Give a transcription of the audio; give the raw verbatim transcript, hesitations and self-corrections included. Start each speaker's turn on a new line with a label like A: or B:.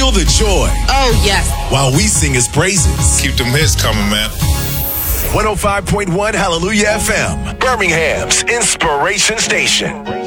A: Feel the joy.
B: Oh, yes.
A: While we sing his praises.
C: Keep them hits coming, man.
A: one oh five point one Hallelujah F M, Birmingham's Inspiration Station.